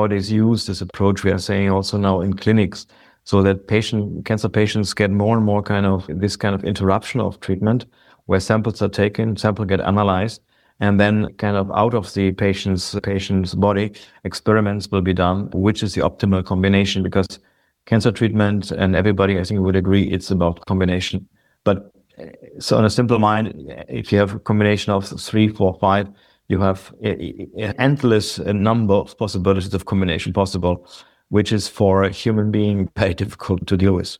nowadays use this approach, we are saying also now in clinics, so that cancer patients get more and more this kind of interruption of treatment, where samples are taken, sample get analyzed, and then kind of out of the patient's body, experiments will be done, which is the optimal combination, because cancer treatment, and everybody, I think, would agree, it's about combination. But so on a simple mind, if you have a combination of 3, 4, 5, you have an endless number of possibilities of combination possible, which is for a human being very difficult to deal with.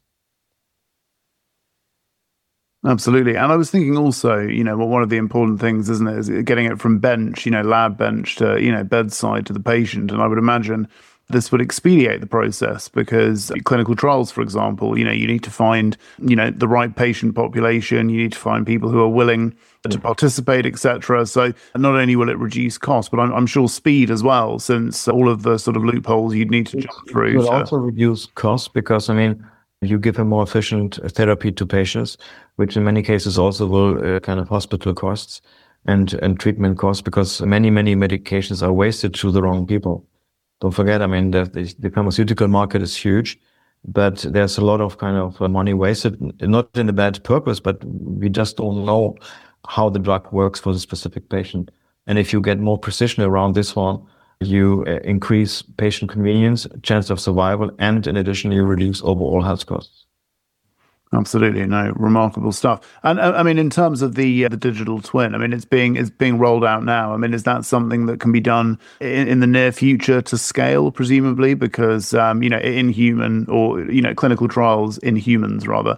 Absolutely. And I was thinking also, one of the important things, isn't it, is getting it from bench, lab bench to, bedside to the patient. And I would imagine this would expedite the process, because clinical trials, for example, you need to find, the right patient population, you need to find people who are willing to participate, etc. So not only will it reduce cost, but I'm sure speed as well, since all of the sort of loopholes you'd need to jump through. It will also reduce cost, because, you give a more efficient therapy to patients, which in many cases also will kind of hospital costs and treatment costs, because many medications are wasted to the wrong people. Don't forget, the pharmaceutical market is huge, but there's a lot of kind of money wasted, not in a bad purpose, but we just don't know how the drug works for the specific patient. And if you get more precision around this one, you increase patient convenience, chance of survival, and in addition, you reduce overall health costs. Absolutely, no, remarkable stuff. And in terms of the digital twin, it's being rolled out now. Is that something that can be done in the near future to scale, presumably, because in human or clinical trials in humans rather,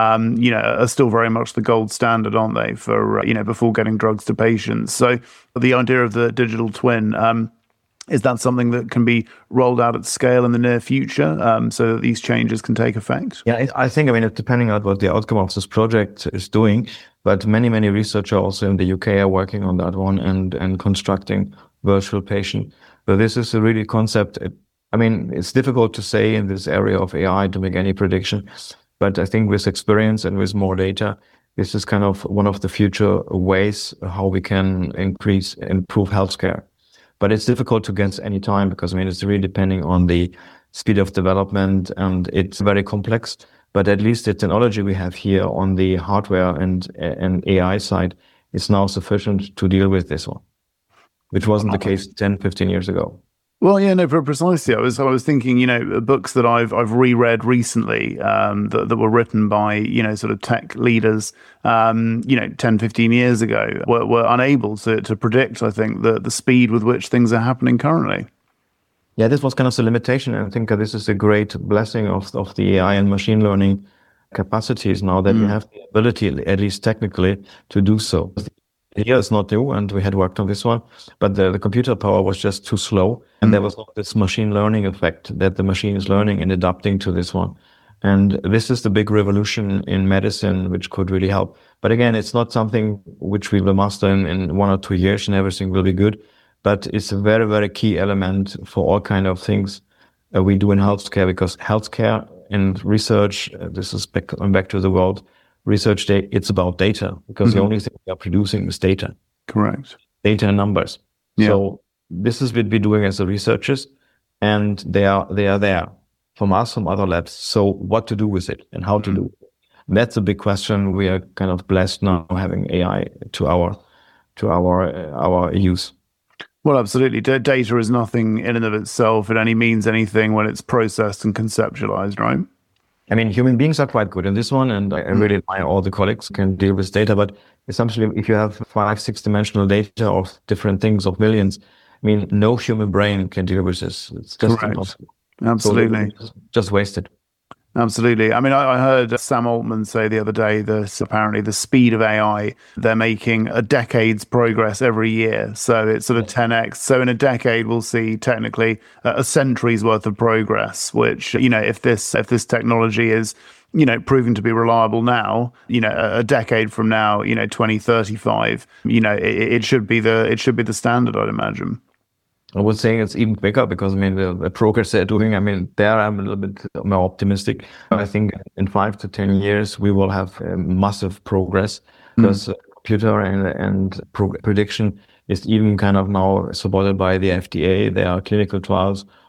are still very much the gold standard, aren't they, for before getting drugs to patients. So the idea of the digital twin. Is that something that can be rolled out at scale in the near future, so that these changes can take effect? Yeah, I think, it's depending on what the outcome of this project is doing, but many researchers also in the UK are working on that one and constructing virtual patient. So this is a really concept. It's difficult to say in this area of AI to make any prediction, but I think with experience and with more data, this is kind of one of the future ways how we can improve healthcare. But it's difficult to guess any time, because it's really depending on the speed of development, and it's very complex. But at least the technology we have here on the hardware and AI side is now sufficient to deal with this one, which wasn't the case 10, 15 years ago. Well, yeah, no, precisely. I was thinking, books that I've reread recently that were written by, sort of tech leaders, 10, 15 years ago were unable to predict, I think, the speed with which things are happening currently. Yeah, this was kind of the limitation. And I think this is a great blessing of the AI and machine learning capacities now, that we have the ability, at least technically, to do so. Here is not new, and we had worked on this one, but the computer power was just too slow, and there was not this machine learning effect that the machine is learning and adapting to this one. And this is the big revolution in medicine, which could really help. But again, it's not something which we will master in 1 or 2 years and everything will be good. But it's a very, very key element for all kind of things we do in healthcare, because healthcare and research, this is back to the world research day, it's about data, because the only thing we are producing is data. Correct. Data and numbers. Yeah. So this is what we're doing as the researchers, and they are there from us, from other labs. So what to do with it and how to do it? That's a big question. We are kind of blessed now having AI to our use. Well, absolutely. Data is nothing in and of itself. It only means anything when it's processed and conceptualized, right? Human beings are quite good in this one, and I really admire all the colleagues who can deal with data. But essentially, if you have 5, 6-dimensional data of different things, of millions, no human brain can deal with this. It's just impossible. Absolutely. So just wasted. Absolutely. I heard Sam Altman say the other day that apparently the speed of AI, they're making a decade's progress every year. So it's sort of 10x. So in a decade, we'll see technically a century's worth of progress, which, if this technology is, proving to be reliable now, a decade from now, 2035, it should be the standard, I'd imagine. I would say it's even quicker, because the progress they're doing, there I'm a little bit more optimistic. I think in 5 to 10 years we will have massive progress, because computer and prediction is even kind of now supported by the FDA. There are clinical trials